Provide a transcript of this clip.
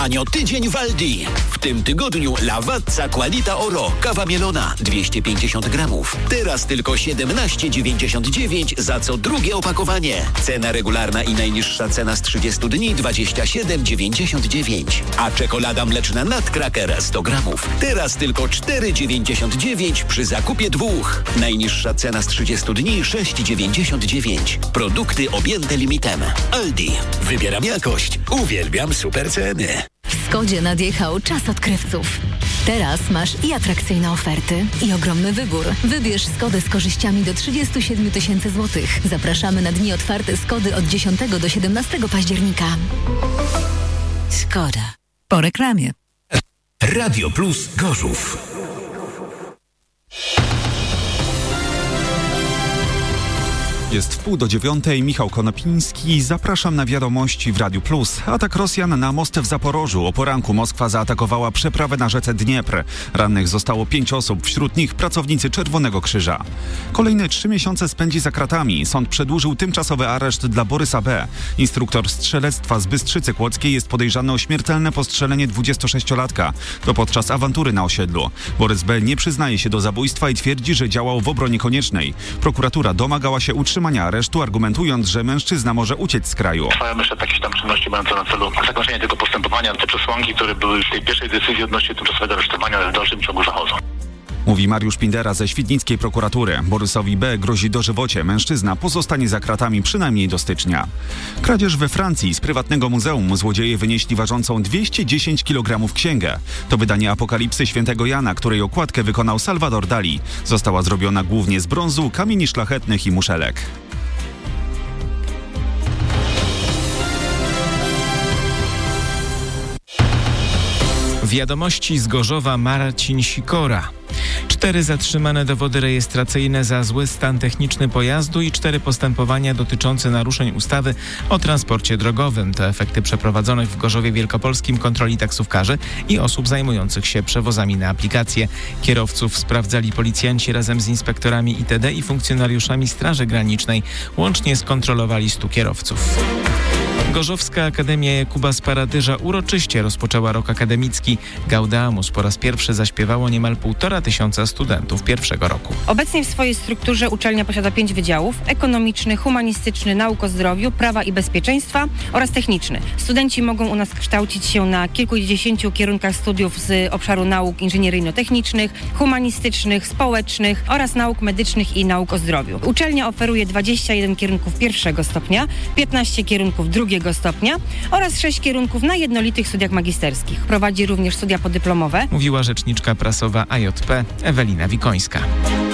Anio tydzień w Aldi. W tym tygodniu Lavazza Qualita Oro, kawa mielona 250 gramów. Teraz tylko 17,99 za co drugie opakowanie. Cena regularna i najniższa cena z 30 dni 27,99. A czekolada mleczna Nutcracker 100 gramów. Teraz tylko 4,99 przy zakupie dwóch. Najniższa cena z 30 dni 6,99. Produkty objęte limitem. Aldi. Wybieram jakość. Uwielbiam super ceny. W Skodzie nadjechał czas odkrywców. Teraz masz i atrakcyjne oferty, i ogromny wybór. Wybierz Skodę z korzyściami do 37 000 złotych. Zapraszamy na dni otwarte Skody od 10 do 17 października. Skoda. Po reklamie. Radio Plus Gorzów. Jest 8:30, Michał Konopiński. Zapraszam na wiadomości w Radiu Plus. Atak Rosjan na most w Zaporożu. O poranku Moskwa zaatakowała przeprawę na rzece Dniepr. Rannych zostało 5 osób, wśród nich pracownicy Czerwonego Krzyża. Kolejne 3 miesiące spędzi za kratami. Sąd przedłużył tymczasowy areszt dla Borysa B. Instruktor strzelectwa z Bystrzycy Kłodzkiej jest podejrzany o śmiertelne postrzelenie 26-latka. To podczas awantury na osiedlu. Borys B. nie przyznaje się do zabójstwa i twierdzi, że działał w obronie koniecznej. Prokuratura domagała się utrzymania aresztu, argumentując, że mężczyzna może uciec z kraju. Trwają jeszcze jakieś tam czynności mające na celu zakończenie tego postępowania. Te przesłanki, które były w tej pierwszej decyzji odnośnie tymczasowego aresztowania, w dalszym ciągu zachodzą. Mówi Mariusz Pindera ze Świdnickiej prokuratury. Borysowi B. grozi dożywocie. Mężczyzna pozostanie za kratami przynajmniej do stycznia. Kradzież we Francji. Z prywatnego muzeum złodzieje wynieśli ważącą 210 kg księgę. To wydanie Apokalipsy Świętego Jana, której okładkę wykonał Salvador Dali. Została zrobiona głównie z brązu, kamieni szlachetnych i muszelek. Wiadomości z Gorzowa, Marcin Sikora. 4 zatrzymane dowody rejestracyjne za zły stan techniczny pojazdu i 4 postępowania dotyczące naruszeń ustawy o transporcie drogowym. To efekty przeprowadzonych w Gorzowie Wielkopolskim kontroli taksówkarzy i osób zajmujących się przewozami na aplikację. Kierowców sprawdzali policjanci razem z inspektorami ITD i funkcjonariuszami Straży Granicznej. Łącznie skontrolowali 100 kierowców. Gorzowska Akademia Jakuba Sparadyża uroczyście rozpoczęła rok akademicki. Gaudeamus po raz pierwszy zaśpiewało niemal 1500 studentów pierwszego roku. Obecnie w swojej strukturze uczelnia posiada 5 wydziałów: ekonomiczny, humanistyczny, nauk o zdrowiu, prawa i bezpieczeństwa oraz techniczny. Studenci mogą u nas kształcić się na kilkudziesięciu kierunkach studiów z obszaru nauk inżynieryjno-technicznych, humanistycznych, społecznych oraz nauk medycznych i nauk o zdrowiu. Uczelnia oferuje 21 kierunków pierwszego stopnia, 15 kierunków drugiego stopnia oraz 6 kierunków na jednolitych studiach magisterskich. Prowadzi również studia podyplomowe. Mówiła rzeczniczka prasowa AJP Ewelina Wikońska.